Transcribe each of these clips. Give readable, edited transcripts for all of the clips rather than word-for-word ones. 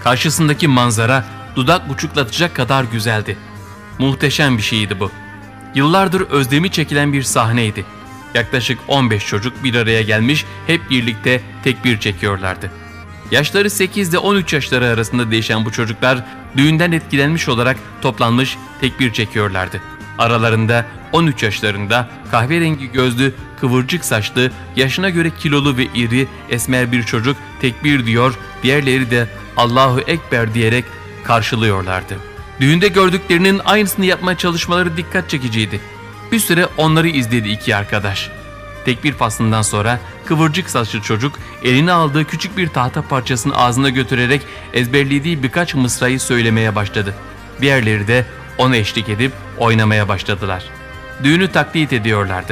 Karşısındaki manzara dudak uçuklatacak kadar güzeldi. Muhteşem bir şeydi bu. Yıllardır özlemi çekilen bir sahneydi. Yaklaşık 15 çocuk bir araya gelmiş, hep birlikte tekbir çekiyorlardı. Yaşları 8 ile 13 yaşları arasında değişen bu çocuklar düğünden etkilenmiş olarak toplanmış tekbir çekiyorlardı. Aralarında 13 yaşlarında kahverengi gözlü, kıvırcık saçlı, yaşına göre kilolu ve iri, esmer bir çocuk tekbir diyor, diğerleri de Allahu Ekber diyerek karşılıyorlardı. Düğünde gördüklerinin aynısını yapmaya çalışmaları dikkat çekiciydi. Bir süre onları izledi iki arkadaş. Tekbir faslından sonra kıvırcık saçlı çocuk eline aldığı küçük bir tahta parçasını ağzına götürerek ezberlediği birkaç mısrayı söylemeye başladı. Diğerleri de ona eşlik edip oynamaya başladılar. Düğünü taklit ediyorlardı.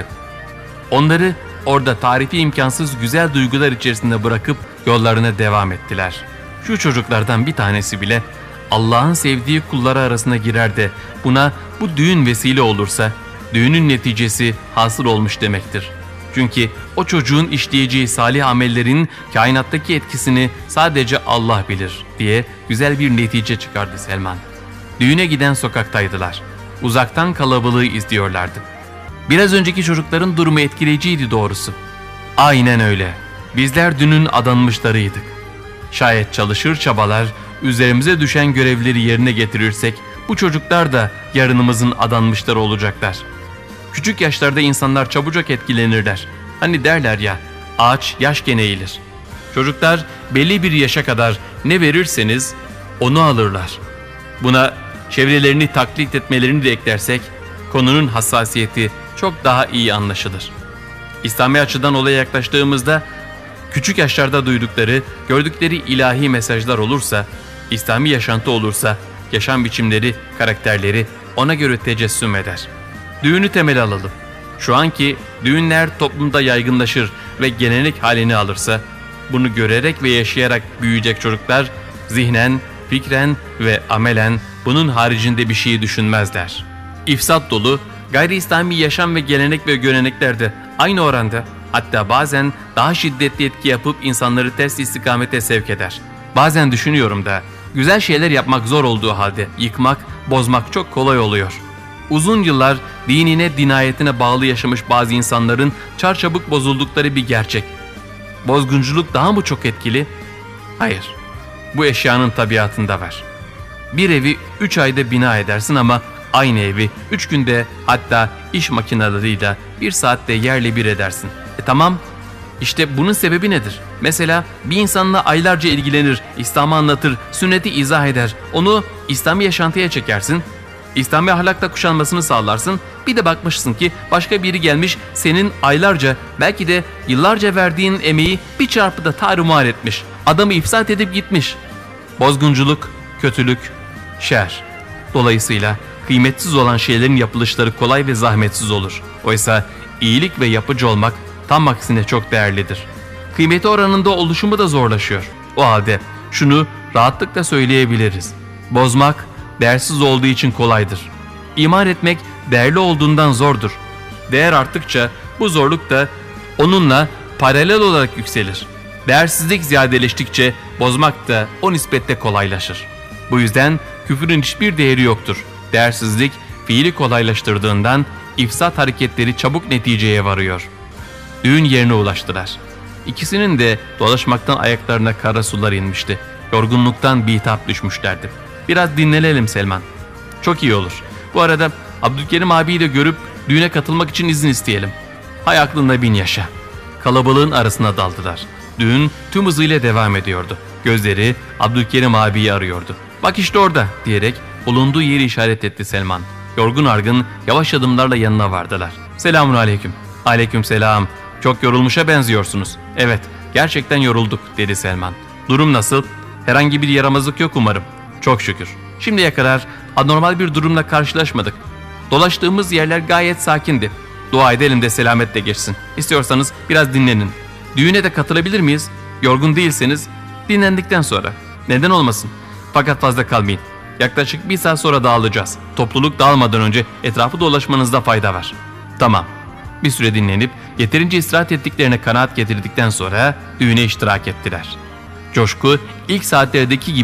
Onları orada tarifi imkansız güzel duygular içerisinde bırakıp yollarına devam ettiler. Şu çocuklardan bir tanesi bile Allah'ın sevdiği kulları arasına girer de buna bu düğün vesile olursa düğünün neticesi hasıl olmuş demektir. Çünkü o çocuğun işleyeceği salih amellerin kainattaki etkisini sadece Allah bilir diye güzel bir netice çıkardı Selman. Düğüne giden sokaktaydılar. Uzaktan kalabalığı izliyorlardı. Biraz önceki çocukların durumu etkileyiciydi doğrusu. Aynen öyle. Bizler dünün adanmışlarıydık. Şayet çalışır çabalar, üzerimize düşen görevleri yerine getirirsek bu çocuklar da yarınımızın adanmışları olacaklar. Küçük yaşlarda insanlar çabucak etkilenirler. Hani derler ya, ağaç yaşken eğilir. Çocuklar belli bir yaşa kadar ne verirseniz onu alırlar. Buna çevrelerini taklit etmelerini de eklersek konunun hassasiyeti çok daha iyi anlaşılır. İslami açıdan olaya yaklaştığımızda küçük yaşlarda duydukları, gördükleri ilahi mesajlar olursa, İslami yaşantı olursa, yaşam biçimleri, karakterleri ona göre tecessüm eder. Düğünü temel alalım. Şu anki düğünler toplumda yaygınlaşır ve gelenek halini alırsa, bunu görerek ve yaşayarak büyüyecek çocuklar zihnen, fikren ve amelen bunun haricinde bir şeyi düşünmezler. İfsat dolu, gayri İslami yaşam ve gelenek ve görenekler de aynı oranda, hatta bazen daha şiddetli etki yapıp insanları ters istikamete sevk eder. Bazen düşünüyorum da, güzel şeyler yapmak zor olduğu halde yıkmak, bozmak çok kolay oluyor. Uzun yıllar dinine, dinayetine bağlı yaşamış bazı insanların çarçabuk bozuldukları bir gerçek. Bozgunculuk daha mı çok etkili? Hayır. Bu eşyanın tabiatında var. Bir evi 3 ayda bina edersin ama aynı evi 3 günde, hatta iş makineleriyle 1 saatte yerle bir edersin. Tamam. İşte bunun sebebi nedir? Mesela bir insanla aylarca ilgilenir, İslam'ı anlatır, sünneti izah eder, onu İslami yaşantıya çekersin, İslami ahlakla kuşanmasını sağlarsın. Bir de bakmışsın ki başka biri gelmiş, senin aylarca, belki de yıllarca verdiğin emeği bir çarpıda tarumar etmiş. Adamı ifsat edip gitmiş. Bozgunculuk, kötülük, şer. Dolayısıyla kıymetsiz olan şeylerin yapılışları kolay ve zahmetsiz olur. Oysa iyilik ve yapıcı olmak tam aksine çok değerlidir. Kıymeti oranında oluşumu da zorlaşıyor. O halde şunu rahatlıkla söyleyebiliriz. Bozmak değersiz olduğu için kolaydır. İman etmek değerli olduğundan zordur. Değer arttıkça bu zorluk da onunla paralel olarak yükselir. Değersizlik ziyadeleştikçe bozmak da o nispette kolaylaşır. Bu yüzden küfrün hiçbir değeri yoktur. Değersizlik fiili kolaylaştırdığından ifsat hareketleri çabuk neticeye varıyor. Düğün yerine ulaştılar. İkisinin de dolaşmaktan ayaklarına kara sular inmişti. Yorgunluktan bitap düşmüşlerdi. Biraz dinlenelim Selman. Çok iyi olur. Bu arada Abdülkerim abiyi de görüp düğüne katılmak için izin isteyelim. Hay aklında bin yaşa. Kalabalığın arasına daldılar. Düğün tüm hızıyla devam ediyordu. Gözleri Abdülkerim abiyi arıyordu. Bak işte orada diyerek bulunduğu yeri işaret etti Selman. Yorgun argın yavaş adımlarla yanına vardılar. Selamun aleyküm. Aleyküm selam. Çok yorulmuşa benziyorsunuz. Evet, gerçekten yorulduk dedi Selman. Durum nasıl? Herhangi bir yaramazlık yok umarım. Çok şükür. Şimdiye kadar anormal bir durumla karşılaşmadık. Dolaştığımız yerler gayet sakindi. Dua edelim de selametle geçsin. İstiyorsanız biraz dinlenin. Düğüne de katılabilir miyiz? Yorgun değilseniz dinlendikten sonra. Neden olmasın? Fakat fazla kalmayın. Yaklaşık 1 saat sonra dağılacağız. Topluluk dağılmadan önce etrafı dolaşmanızda fayda var. Tamam. Bir süre dinlenip yeterince istirahat ettiklerine kanaat getirdikten sonra düğüne iştirak ettiler. Coşku ilk saatlerdeki gibi